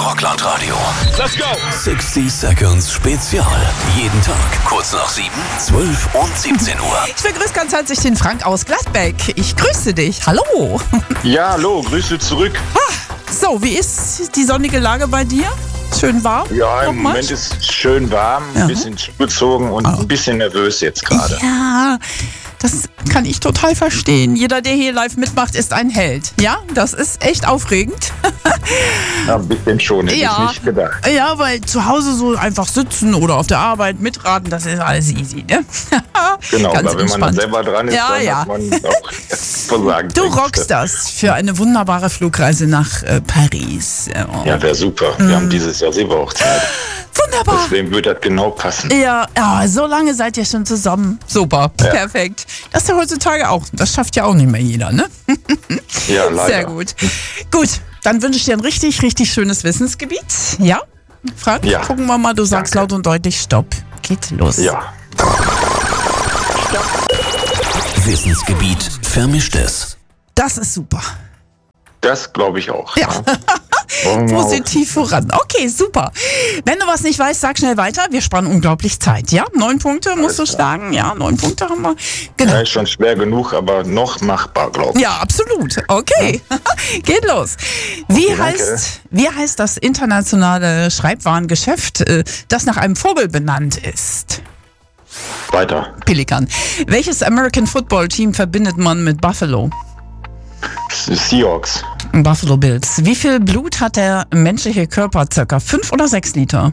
Rockland-Radio. Let's go! 60 Seconds Spezial. Jeden Tag kurz nach 7, 12 und 17 Uhr. Ich begrüße ganz herzlich den Frank aus Gladbeck. Ich grüße dich. Hallo. Ja, hallo, Grüße zurück. So, wie ist die sonnige Lage bei dir? Schön warm? Ja, im Nochmal? Moment ist es schön warm, ein bisschen zugezogen und ein bisschen nervös jetzt gerade. Ja, das kann ich total verstehen. Jeder, der hier live mitmacht, ist ein Held. Ja, das ist echt aufregend. Ja, ein bisschen schon, hätte ich nicht gedacht. Ja, weil zu Hause so einfach sitzen oder auf der Arbeit mitraten, das ist alles easy, ne? Genau, Ganz aber wenn man dann entspannt. selber dran ist, dann hat man auch Versagen. Du rockst das für eine wunderbare Flugreise nach Paris. Oh. Ja, wäre super. Wir haben dieses Jahr Silberhochzeit. Wunderbar. Deswegen würde das genau passen. Ja, so lange seid ihr schon zusammen. Super, perfekt. Das ist ja heutzutage auch. Das schafft ja auch nicht mehr jeder, ne? Ja, leider. Sehr gut. Gut, dann wünsche ich dir ein richtig, richtig schönes Wissensgebiet. Ja? Frank, Ja. gucken wir mal, du sagst laut und deutlich Stopp. Geht los. Ja. Wissensgebiet Vermischtes. Das ist super. Das glaube ich auch. Ja. Wollen wir mal Positiv voran. Okay, super. Wenn du was nicht weißt, sag schnell weiter. Wir spannen unglaublich Zeit, ja? 9 Punkte musst du schlagen. Ja, 9 Punkte haben wir. Genau. Ja, ist schon schwer genug, aber noch machbar, glaube ich. Ja, absolut. Okay, geht los. Wie heißt das internationale Schreibwarengeschäft, das nach einem Vogel benannt ist? Weiter. Pelikan. Welches American Football Team verbindet man mit Buffalo? Seahawks. Buffalo Bills. Wie viel Blut hat der menschliche Körper? Circa 5 oder 6 Liter?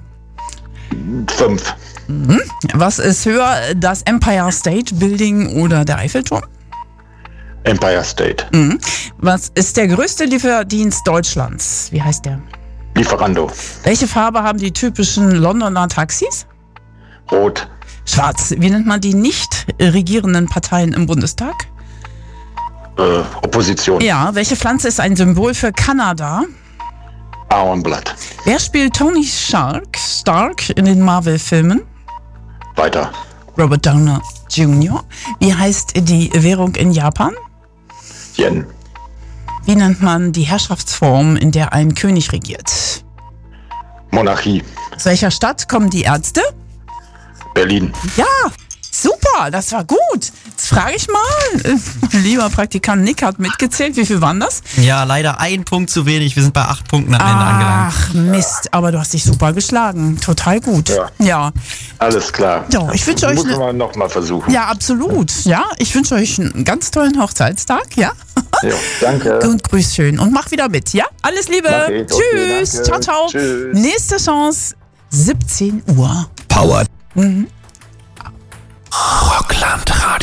5. Was ist höher, das Empire State Building oder der Eiffelturm? Empire State. Was ist der größte Lieferdienst Deutschlands? Wie heißt der? Lieferando. Welche Farbe haben die typischen Londoner Taxis? Rot. Schwarz. Wie nennt man die nicht regierenden Parteien im Bundestag? Opposition. Ja, welche Pflanze ist ein Symbol für Kanada? Ahornblatt. Wer spielt Tony Stark in den Marvel-Filmen? Weiter. Robert Downey Jr. Wie heißt die Währung in Japan? Yen. Wie nennt man die Herrschaftsform, in der ein König regiert? Monarchie. Aus welcher Stadt kommen die Ärzte? Berlin. Ja, super, das war gut. Jetzt frage ich mal, mein lieber Praktikant Nick hat mitgezählt. Wie viel waren das? Ja, leider 1 Punkt zu wenig. Wir sind bei 8 Punkten am Ende angelangt. Ach Mist, aber du hast dich super geschlagen. Total gut. Ja. Alles klar. Ja, ich wünsche euch Muss man noch mal versuchen. Ja, absolut. Ja, ich wünsche euch einen ganz tollen Hochzeitstag. Ja. Ja, danke. Und grüß schön und mach wieder mit. Ja, alles Liebe. Mach ich. Okay, Tschüss. danke. Ciao, ciao. Tschüss. Nächste Chance, 17 Uhr. Powered. Rockland Radio.